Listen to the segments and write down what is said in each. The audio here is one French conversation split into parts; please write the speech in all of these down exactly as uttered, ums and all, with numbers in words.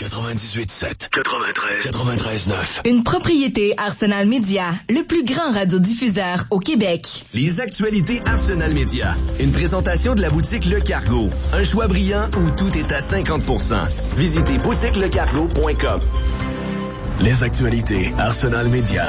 quatre-vingt-dix-huit sept, quatre-vingt-treize, quatre-vingt-treize neuf. Une propriété Arsenal Média, le plus grand radiodiffuseur au Québec. Les actualités Arsenal Média. Une présentation de la boutique Le Cargo. Un choix brillant où tout est à cinquante pour cent. Visitez boutique le cargo point com. Les actualités Arsenal Média.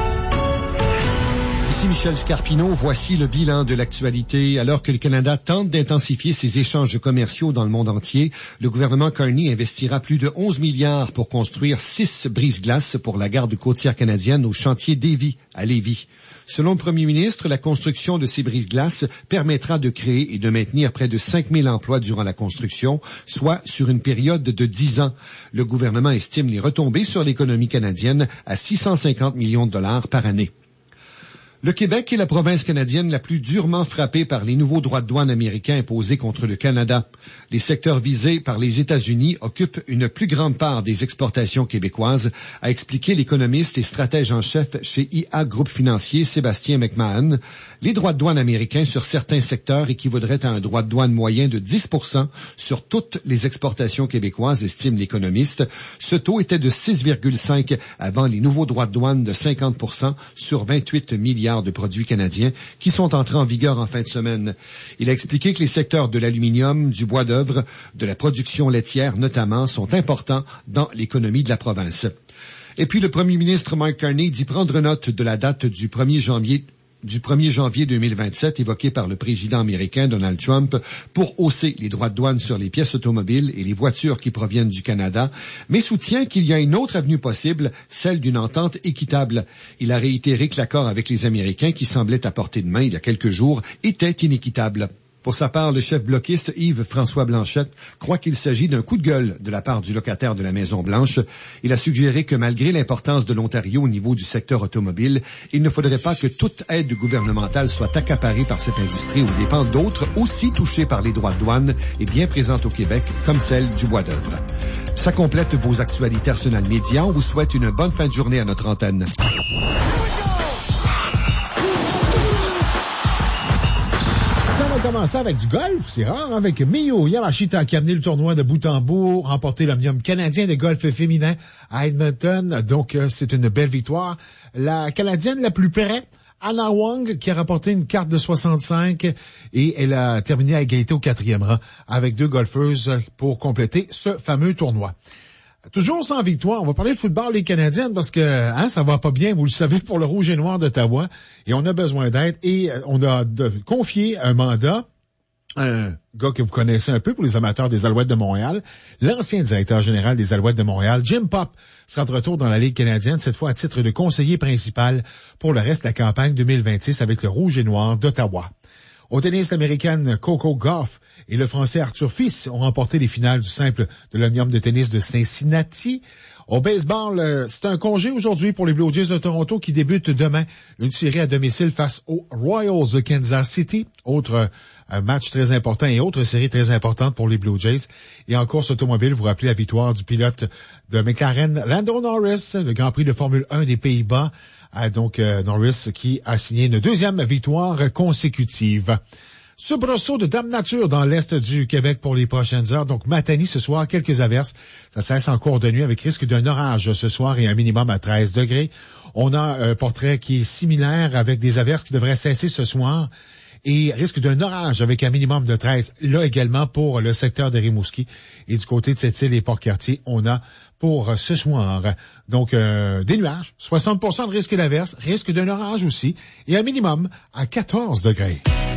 Ici Michel Scarpino, voici le bilan de l'actualité. Alors que le Canada tente d'intensifier ses échanges commerciaux dans le monde entier, le gouvernement Carney investira plus de onze milliards pour construire six brise-glaces pour la garde côtière canadienne au chantier Davie à Lévis. Selon le premier ministre, la construction de ces brise-glaces permettra de créer et de maintenir près de cinq mille emplois durant la construction, soit sur une période de dix ans. Le gouvernement estime les retombées sur l'économie canadienne à six cent cinquante millions de dollars par année. Le Québec est la province canadienne la plus durement frappée par les nouveaux droits de douane américains imposés contre le Canada. Les secteurs visés par les États-Unis occupent une plus grande part des exportations québécoises, a expliqué l'économiste et stratège en chef chez I A Groupe Financier, Sébastien McMahon. Les droits de douane américains sur certains secteurs équivaudraient à un droit de douane moyen de dix pour cent sur toutes les exportations québécoises, estime l'économiste. Ce taux était de six virgule cinq avant les nouveaux droits de douane de cinquante pour cent sur vingt-huit milliards de produits canadiens qui sont entrés en vigueur en fin de semaine. Il a expliqué que les secteurs de l'aluminium, du bois d'œuvre, de la production laitière notamment, sont importants dans l'économie de la province. Et puis le premier ministre Mark Carney dit prendre note de la date du premier janvier du premier janvier deux mille vingt-sept évoqué par le président américain Donald Trump pour hausser les droits de douane sur les pièces automobiles et les voitures qui proviennent du Canada, mais soutient qu'il y a une autre avenue possible, celle d'une entente équitable. Il a réitéré que l'accord avec les Américains, qui semblait à portée de main il y a quelques jours, était inéquitable. Pour sa part, le chef bloquiste Yves-François Blanchette croit qu'il s'agit d'un coup de gueule de la part du locataire de la Maison-Blanche. Il a suggéré que malgré l'importance de l'Ontario au niveau du secteur automobile, il ne faudrait pas que toute aide gouvernementale soit accaparée par cette industrie aux dépens d'autres aussi touchées par les droits de douane et bien présentes au Québec, comme celle du bois d'œuvre. Ça complète vos actualités Arsenal Média. On vous souhaite une bonne fin de journée à notre antenne. On va commencer avec du golf, c'est rare, avec Miyu Yamashita qui a amené le tournoi de bout en bout, remporté l'Omnium canadien de golf féminin à Edmonton, donc euh, c'est une belle victoire. La Canadienne la plus près, Anna Wong, qui a rapporté une carte de soixante-cinq et elle a terminé à égalité au quatrième rang avec deux golfeuses pour compléter ce fameux tournoi. Toujours sans victoire, on va parler de football les Canadiennes parce que hein, ça va pas bien, vous le savez, pour le Rouge et Noir d'Ottawa et on a besoin d'aide et on a de, confié un mandat à un gars que vous connaissez un peu pour les amateurs des Alouettes de Montréal, l'ancien directeur général des Alouettes de Montréal, Jim Popp, sera de retour dans la Ligue canadienne, cette fois à titre de conseiller principal pour le reste de la campagne deux mille vingt-six avec le Rouge et Noir d'Ottawa. Au tennis, l'Américaine Coco Gauff et le Français Arthur Fils ont remporté les finales du simple de l'Omnium de tennis de Cincinnati. Au baseball, c'est un congé aujourd'hui pour les Blue Jays de Toronto qui débutent demain une série à domicile face aux Royals de Kansas City. Autre un match très important et autre série très importante pour les Blue Jays. Et en course automobile, vous rappelez la victoire du pilote de McLaren, Lando Norris, le Grand Prix de Formule un des Pays-Bas. Ah, donc euh, Norris qui a signé une deuxième victoire consécutive. Soubresaut de Dame Nature dans l'est du Québec pour les prochaines heures. Donc Matanie ce soir, quelques averses. Ça cesse en cours de nuit avec risque d'un orage ce soir et un minimum à treize degrés. On a un portrait qui est similaire avec des averses qui devraient cesser ce soir et risque d'un orage avec un minimum de treize. Là également pour le secteur de Rimouski. Et du côté de cette île et Port-Cartier, on a pour ce soir. Donc, euh, des nuages, soixante pour cent de risque d'averse, risque d'un orage aussi, et un minimum à quatorze degrés.